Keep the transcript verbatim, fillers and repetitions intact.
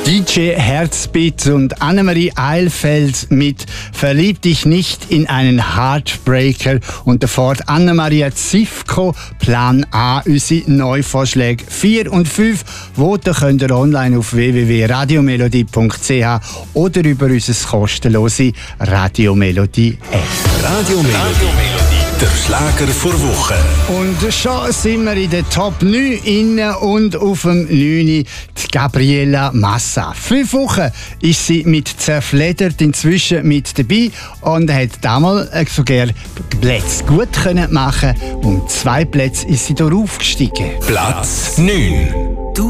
D J Herzbeat und Annemarie Eilfeld mit «Verlieb dich nicht in einen Heartbreaker» und davor Anna-Maria Zivko, «Plan A», unsere Neuvorschläge vier und fünf. Voten könnt ihr online auf w w w punkt radiomelodie punkt c h oder über unser kostenlose Radiomelodie-App. Radiomelodie. Der Schlager vor Woche. Und schon sind wir in der Top neun innen und auf dem neun die Gabriela Massa. Fünf Wochen ist sie mit «Zerfleddert» inzwischen mit dabei und hat damals so gerne Plätze gut können machen. Um zwei Plätze ist sie darauf aufgestiegen. Platz neun.